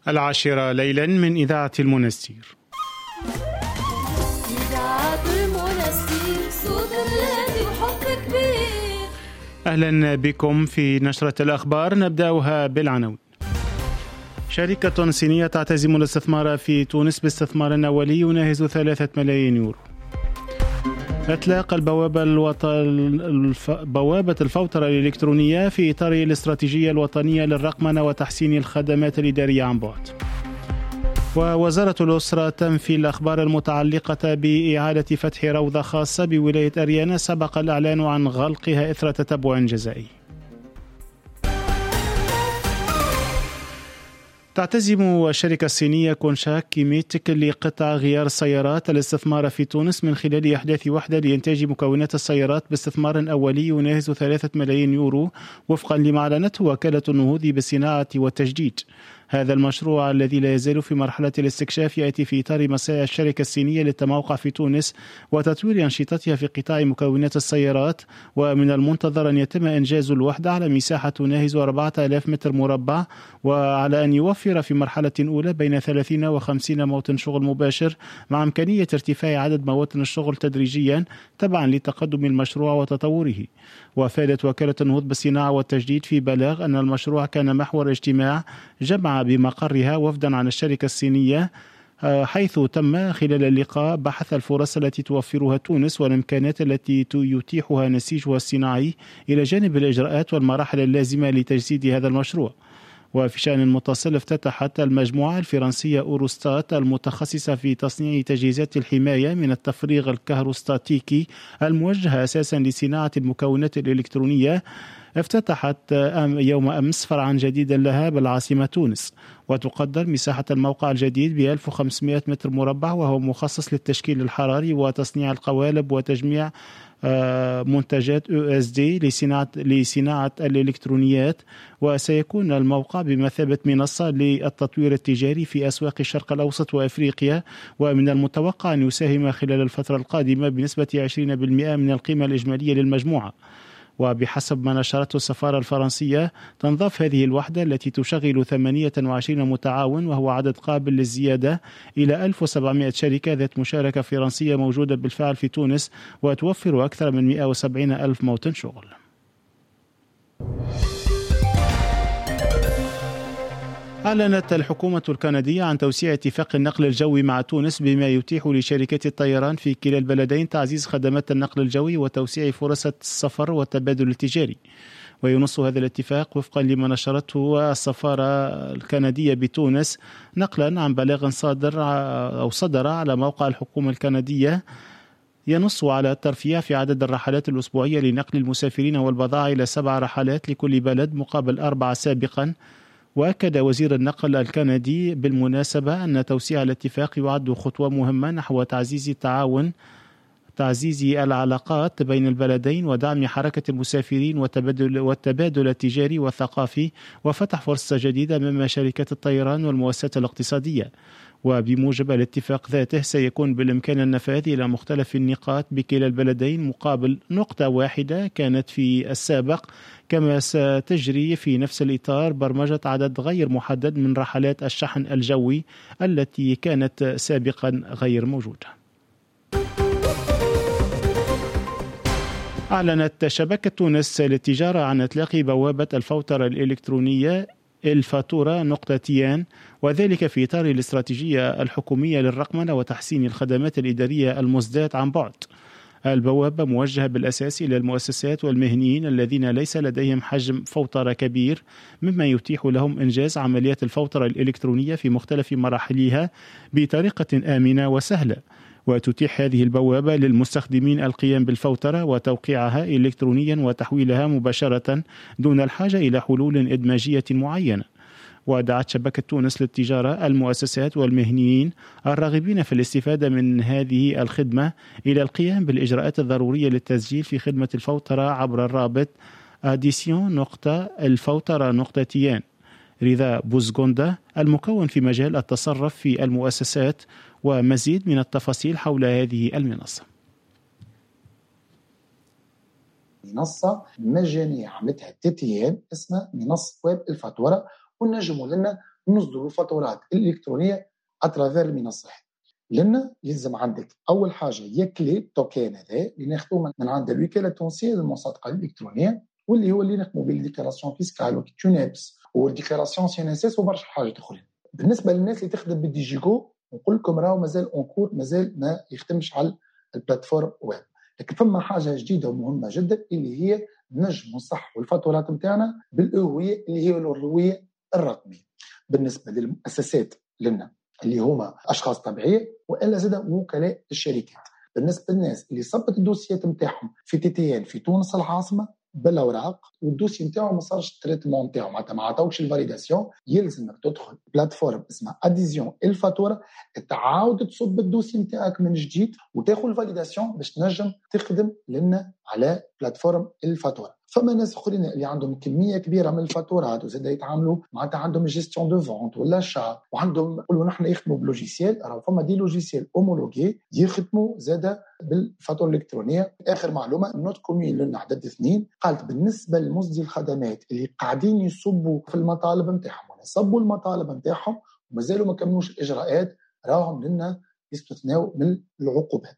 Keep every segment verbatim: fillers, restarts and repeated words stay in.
العاشرة ليلا من إذاعة المنستير. إذاعة المنستير صوت الذي وحب كبير. أهلا بكم في نشرة الأخبار، نبدأها بالعناوين. شركة صينية تعتزم الاستثمار في تونس باستثمار أولي يناهز ثلاثة ملايين يورو. إطلاق البوابة الوط... الف... بوابة الفوترة الإلكترونية في إطار الاستراتيجية الوطنية للرقمنة وتحسين الخدمات الإدارية عن بعد. ووزارة الأسرة تنفي الأخبار المتعلقة بإعادة فتح روضة خاصة بولاية أريانا سبق الإعلان عن غلقها إثر تتبع جزائي. تعتزم الشركة الصينية كونشاك كيميتك لقطع غيار السيارات الاستثمار في تونس من خلال إحداث وحدة لإنتاج مكونات السيارات باستثمار أولي يناهز ثلاثة ملايين يورو وفقا لما أعلنته وكالة النهوض بالصناعة والتجديد. هذا المشروع الذي لا يزال في مرحلة الاستكشاف يأتي في إطار مساعي الشركة الصينية للتموقع في تونس وتطوير أنشطتها في قطاع مكونات السيارات، ومن المنتظر أن يتم إنجاز الوحدة على مساحة تناهز أربعة آلاف متر مربع، وعلى أن يوفر في مرحلة أولى بين ثلاثين وخمسين موطن شغل مباشر مع إمكانية ارتفاع عدد مواطن الشغل تدريجيا تبعا لتقدم المشروع وتطوره. وافادت وكالة النهوض بالصناعة والتجديد في بلاغ أن المشروع كان محور اجتماع جمع بمقرها وفدا عن الشركة الصينية، حيث تم خلال اللقاء بحث الفرص التي توفرها تونس والإمكانات التي يتيحها نسيجها الصناعي إلى جانب الإجراءات والمراحل اللازمة لتجسيد هذا المشروع. وفي شأن متصل، افتتحت المجموعة الفرنسية أوروستات المتخصصة في تصنيع تجهيزات الحماية من التفريغ الكهروستاتيكي الموجهة أساسا لصناعة المكونات الإلكترونية، افتتحت يوم أمس فرعا جديدا لها بالعاصمة تونس، وتقدر مساحة الموقع الجديد ب ألف وخمسمائة متر مربع، وهو مخصص للتشكيل الحراري وتصنيع القوالب وتجميع منتجات يو إس دي لصناعة لصناعة الإلكترونيات. وسيكون الموقع بمثابة منصة للتطوير التجاري في أسواق الشرق الأوسط وأفريقيا، ومن المتوقع أن يساهم خلال الفترة القادمة بنسبة عشرين بالمئة من القيمة الإجمالية للمجموعة. وبحسب ما نشرته السفارة الفرنسية، تنضاف هذه الوحدة التي تشغل ثمانية وعشرين متعاون وهو عدد قابل للزيادة إلى ألف وسبعمائة شركة ذات مشاركة فرنسية موجودة بالفعل في تونس، وتوفر أكثر من مئة وسبعين ألف موطن شغل. أعلنت الحكومة الكندية عن توسيع اتفاق النقل الجوي مع تونس بما يتيح لشركات الطيران في كلا البلدين تعزيز خدمات النقل الجوي وتوسيع فرص السفر والتبادل التجاري. وينص هذا الاتفاق وفقا لما نشرته السفارة الكندية بتونس نقلا عن بلاغ صادر أو صدر على موقع الحكومة الكندية، ينص على الترفيع في عدد الرحلات الأسبوعية لنقل المسافرين والبضائع إلى سبع رحلات لكل بلد مقابل أربعة سابقا. وأكد وزير النقل الكندي بالمناسبة أن توسيع الاتفاق يعد خطوة مهمة نحو تعزيز التعاون تعزيز العلاقات بين البلدين ودعم حركة المسافرين والتبادل, والتبادل التجاري والثقافي وفتح فرصة جديدة أمام شركات الطيران والمؤسسات الاقتصادية. وبموجب الاتفاق ذاته سيكون بالإمكان النفاذ إلى مختلف النقاط بكلا البلدين مقابل نقطة واحدة كانت في السابق، كما ستجري في نفس الإطار برمجة عدد غير محدد من رحلات الشحن الجوي التي كانت سابقا غير موجودة. أعلنت شبكة تونس للتجارة عن إطلاق بوابة الفوترة الإلكترونية الفاتورة نقطة تيان، وذلك في إطار الاستراتيجية الحكومية للرقمنة وتحسين الخدمات الإدارية المزداد عن بعد. البوابة موجهة بالأساس إلى المؤسسات والمهنيين الذين ليس لديهم حجم فوترة كبير، مما يتيح لهم إنجاز عمليات الفوترة الإلكترونية في مختلف مراحلها بطريقة آمنة وسهلة. وتتيح هذه البوابة للمستخدمين القيام بالفوترة وتوقيعها إلكترونيا وتحويلها مباشرة دون الحاجة إلى حلول إدماجية معينة. ودعت شبكة تونس للتجارة المؤسسات والمهنيين الراغبين في الاستفادة من هذه الخدمة إلى القيام بالإجراءات الضرورية للتسجيل في خدمة الفوترة عبر الرابط أديسيون نقطة الفوترة نقطة تيان. رضا بوزغوندا المكون في مجال التصرف في المؤسسات ومزيد من التفاصيل حول هذه المنصة. منصة مجانية عملتها تي تي ان اسمها منصة ويب الفاتورة، ونجموا لنا نصدروا فاتورات الإلكترونية أترافير المنصة. لأن يلزم عندك أول حاجة يكلي توكين هذا اللي ناخذوه من عند الوكالة التونسية للمصادقة الإلكترونية، واللي هو اللي نخدموا بالديكلاراسيون فيسكال وكتونابس وديكلاراسيون سي ان اس اس وبرشا حاجات أخرين. بالنسبة للناس اللي تخدم بالديجيكو نقول لكم راهو مازال اونكور، مازال ما يخدمش على البلاتفورم ويب. لكن فما حاجة جديدة ومهمة جدا اللي هي نجم نصحوا الفاتورات نتاعنا بالهوية اللي هي الهوية الرقمية بالنسبة للمؤسسات لنا اللي هما أشخاص طبيعية وإلا زاد وكلاء الشركات. بالنسبة للناس اللي صبت الدوسيات نتاعهم في تي تي ان في تونس العاصمة بالأوراق والدوسي نتاعهم ما صارش التريتمون نتاعهم معناتها ما عطاوكش الفاليداسيون، يلزمك تدخل بلاتفورم اسمها اديزيون الفاتورة تعاود تصب الدوسي نتاعك من جديد وتاخذ الفاليداسيون باش تنجم تخدم لنا على بلاتفورم الفاتورة. فما ناس اخرين اللي عندهم كميه كبيره من الفاتورات وزاد يتعاملوا معناتها عندهم جيستيون دو فونت ولا شا وعندهم يقولوا نحن يخدموا بلوجيسيال، راه فما دي لوجيسيال اومولوجي يخدموا زاد بالفاتوره الالكترونيه. اخر معلومه نوت كومين لنا عدد اثنين قالت بالنسبه لمصدري الخدمات اللي قاعدين يصبوا في المطالب نتاعهم ولا صبوا المطالب نتاعهم ومازالوا ما كملوش الاجراءات راهم لنا يستثنوا من العقوبات.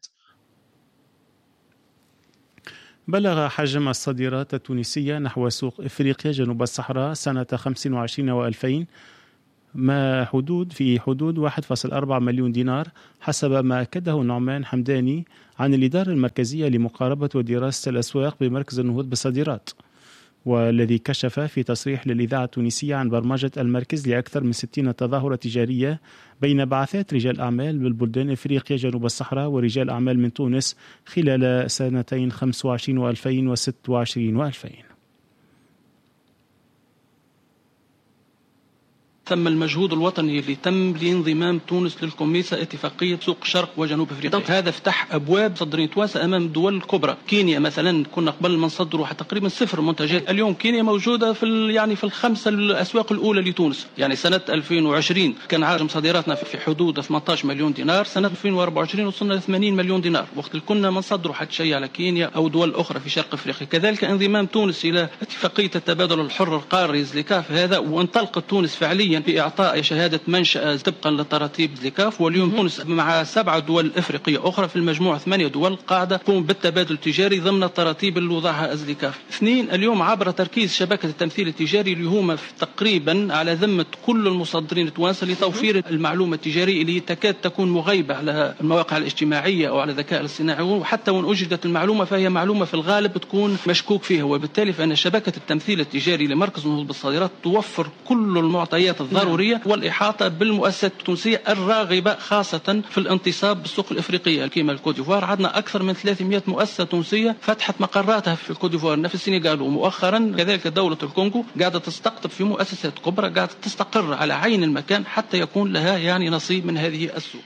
بلغ حجم الصادرات التونسية نحو سوق إفريقيا جنوب الصحراء سنة خمسين وعشرين وألفين ما حدود في حدود واحد فاصلة أربعة مليون دينار حسب ما أكده نعمان حمداني عن الإدارة المركزية لمقاربة ودراسة الأسواق بمركز النهوض بالصادرات، والذي كشف في تصريح للإذاعة التونسية عن برمجة المركز لأكثر من ستين تظاهرة تجارية بين بعثات رجال أعمال بالبلدان إفريقيا جنوب الصحراء ورجال أعمال من تونس خلال سنتين خمسة وعشرين وألفين وستة وعشرين وألفين. ثم المجهود الوطني اللي تم لانضمام تونس للكوميسا اتفاقية سوق شرق وجنوب افريقيا. هذا فتح ابواب مصدرين توانسة امام الدول الكبرى. كينيا مثلا كنا قبل ما نصدروا تقريبا صفر منتجات، اليوم كينيا موجودة في يعني في الخمسة الاسواق الاولى لتونس. يعني سنة ألفين وعشرين كان حجم صادراتنا في حدود ثمانية عشر مليون دينار، سنة ألفين وأربعة وعشرين وصلنا ل ثمانين مليون دينار وقت اللي كنا ما نصدروا حتى شيء على كينيا او دول اخرى في شرق افريقيا. كذلك انضمام تونس الى اتفاقية التبادل الحر القاري زليكاف هذا، وانطلقت تونس فعليا باعطاء شهادة منشأة طبقا للتراتيب زليكاف. واليوم تونس مع سبعة دول افريقية اخرى في المجموعة ثمانية دول قاعدة تقوم بالتبادل التجاري ضمن التراتيب اللي وضعها زليكاف. اثنين، اليوم عبر تركيز شبكة التمثيل التجاري اللي هما تقريبا على ذمة كل المصدرين التوانسة لتوفير المعلومة التجارية اللي تكاد تكون مغيبة على المواقع الاجتماعية او على الذكاء الاصطناعي، وحتى وان وجدت المعلومة فهي معلومة في الغالب تكون مشكوك فيها. وبالتالي فان شبكة التمثيل التجاري لمركز النهوض بالصادرات توفر كل المعطيات الضرورية والإحاطة بالمؤسسات التونسية الراغبة خاصة في الانتصاب بالسوق الإفريقية. كما الكوديفوار عندنا أكثر من ثلاثمائة مؤسسة تونسية فتحت مقراتها في الكوديفوار نفس السنغال، ومؤخرا كذلك دولة الكونغو قاعدة تستقطب في مؤسسات كبرى قاعدة تستقر على عين المكان حتى يكون لها يعني نصيب من هذه السوق.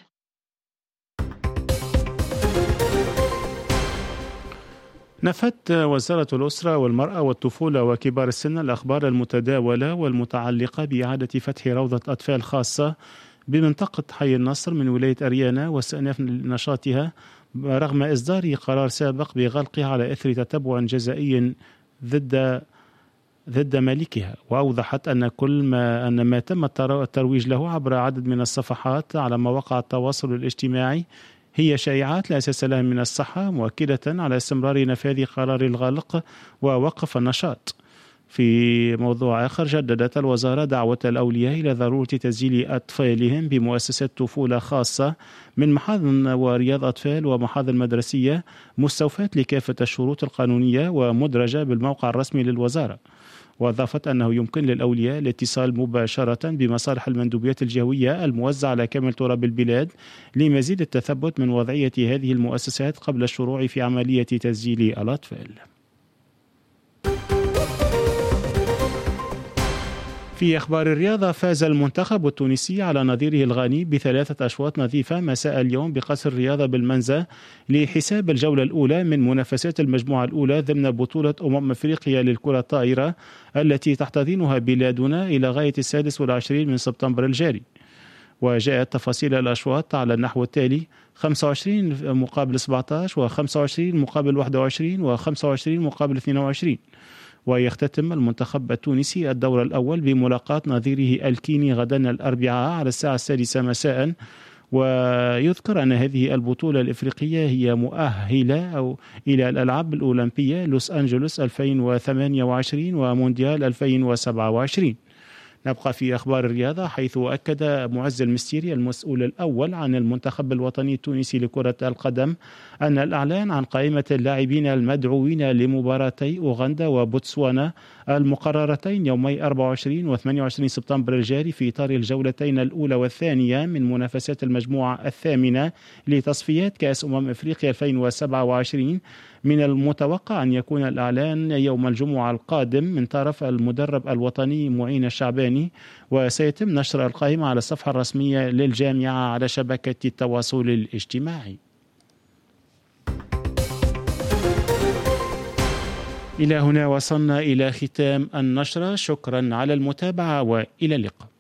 نفت وزارة الأسرة والمرأة والطفولة وكبار السن الأخبار المتداولة والمتعلقة بإعادة فتح روضة أطفال خاصة بمنطقة حي النصر من ولاية أريانا واستئناف نشاطها رغم إصدار قرار سابق بغلقها على إثر تتبع جزائي ضد ضد مالكها. وأوضحت أن كل ما أن ما تم الترويج له عبر عدد من الصفحات على مواقع التواصل الاجتماعي هي شائعات لا أساس لها من الصحة، مؤكدة على استمرار نفاذ قرار الغلق ووقف النشاط. في موضوع آخر، جددت الوزارة دعوة الأولياء إلى ضرورة تسجيل أطفالهم بمؤسسات طفولة خاصة من محاضن ورياض أطفال ومحاضن مدرسية مستوفاة لكافة الشروط القانونية ومدرجة بالموقع الرسمي للوزارة. وأضافت أنه يمكن للأولياء الاتصال مباشرة بمصالح المندوبيات الجهوية الموزعة على كامل تراب البلاد لمزيد التثبت من وضعية هذه المؤسسات قبل الشروع في عملية تسجيل الأطفال. في أخبار الرياضة، فاز المنتخب التونسي على نظيره الغاني بثلاثة أشواط نظيفة مساء اليوم بقصر الرياضة بالمنزة لحساب الجولة الأولى من منافسات المجموعة الأولى ضمن بطولة أمم أفريقيا للكرة الطائرة التي تحتضنها بلادنا إلى غاية السادس والعشرين من سبتمبر الجاري. وجاءت تفاصيل الأشواط على النحو التالي: خمسة وعشرين مقابل سبعة عشر و25 مقابل واحد وعشرين و25 مقابل اثنين وعشرين. ويختتم المنتخب التونسي الدور الأول بملاقاة نظيره الكيني غدا الأربعاء على الساعة السادسة مساء. ويذكر أن هذه البطولة الإفريقية هي مؤهلة أو إلى الألعاب الأولمبية لوس أنجلوس ألفين وثمانية وعشرين ومونديال ألفين وسبعة وعشرين. نبقى في أخبار الرياضة، حيث أكد معز المستيري المسؤول الأول عن المنتخب الوطني التونسي لكرة القدم أن الإعلان عن قائمة اللاعبين المدعوين لمباراتي أوغندا وبوتسوانا المقررتين يومي أربعة وعشرين و ثمانية وعشرين سبتمبر الجاري في إطار الجولتين الأولى والثانية من منافسات المجموعة الثامنة لتصفيات كأس أمم إفريقيا ألفين وسبعة وعشرين من المتوقع أن يكون الإعلان يوم الجمعة القادم من طرف المدرب الوطني معين الشعباني، وسيتم نشر القائمة على الصفحة الرسمية للجامعة على شبكة التواصل الاجتماعي. إلى هنا وصلنا إلى ختام النشرة، شكرا على المتابعة وإلى اللقاء.